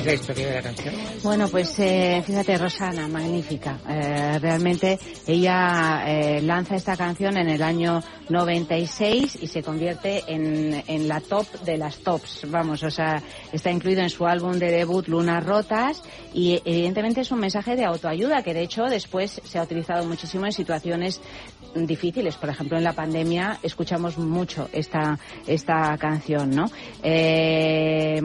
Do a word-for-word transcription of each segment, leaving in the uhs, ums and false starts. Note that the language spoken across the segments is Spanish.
es la historia de la canción? Bueno, pues eh, fíjate, Rosana, magnífica. Eh, realmente ella eh, lanza esta canción en el año noventa y seis y se convierte en, en la top de las tops. Vamos, o sea, está incluido en su álbum de debut Lunas Rotas y evidentemente es un mensaje de autoayuda que de hecho después se ha utilizado muchísimo en situaciones difíciles. Por ejemplo, en la pandemia escuchamos mucho esta esta canción, ¿no? Eh,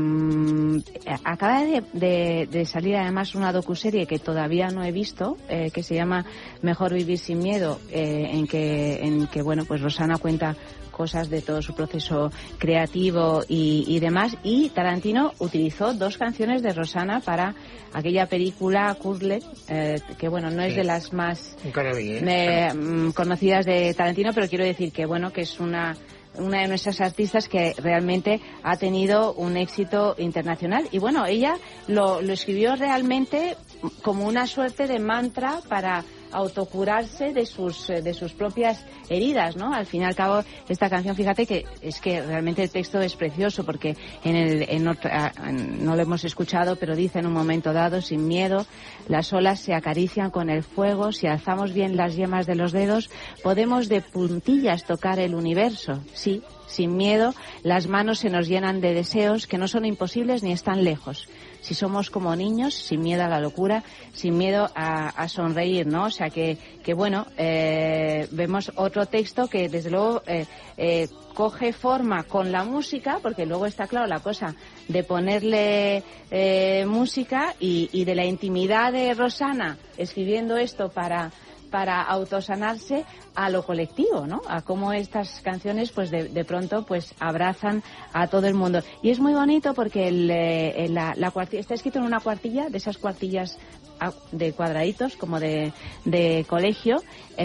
acaba de, de, de salir además una docuserie que todavía no he visto, eh, que se llama Mejor vivir sin miedo, eh, en que en que bueno, pues Rosana cuenta cosas de todo su proceso creativo y, y demás, y Tarantino utilizó dos canciones de Rosana para aquella película Kurtlet, eh, que bueno, no es sí. de las más ¿eh? eh, conocidas de Tarantino, pero quiero decir que bueno, que es una una de nuestras artistas que realmente ha tenido un éxito internacional. Y bueno, ella lo, lo escribió realmente como una suerte de mantra para autocurarse de sus de sus propias heridas, ¿no? Al fin y al cabo, esta canción, fíjate que es que realmente el texto es precioso porque en el en otra, en, no lo hemos escuchado, pero dice en un momento dado, sin miedo, las olas se acarician con el fuego, si alzamos bien las yemas de los dedos, podemos de puntillas tocar el universo, sí, sin miedo, las manos se nos llenan de deseos que no son imposibles ni están lejos. Si somos como niños, sin miedo a la locura, sin miedo a, a sonreír, ¿no? O sea que, que bueno, eh, vemos otro texto que desde luego eh, eh, coge forma con la música, porque luego está claro la cosa de ponerle eh, música y, y de la intimidad de Rosana escribiendo esto para para autosanarse a lo colectivo, ¿no? A cómo estas canciones, pues de, de pronto, pues abrazan a todo el mundo. Y es muy bonito porque el, eh, la, la cuartilla, está escrito en una cuartilla, de esas cuartillas de cuadraditos, como de, de colegio,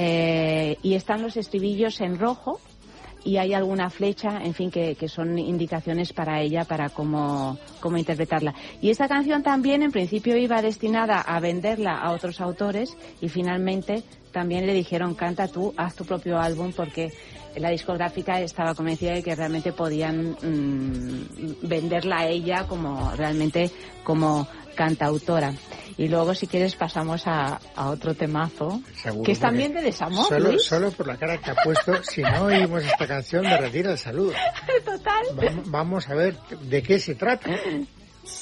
eh, y están los estribillos en rojo, y hay alguna flecha, en fin, que, que son indicaciones para ella, para cómo, cómo interpretarla. Y esta canción también, en principio, iba destinada a venderla a otros autores, y finalmente también le dijeron, canta tú, haz tu propio álbum, porque la discográfica estaba convencida de que realmente podían mmm, venderla a ella como realmente como cantautora. Y luego, si quieres, pasamos a, a otro temazo, seguro, que es también de desamor, solo, Luis. Solo por la cara que ha puesto, si no oímos esta canción, me retira el saludo. Total. Vamos, vamos a ver de qué se trata.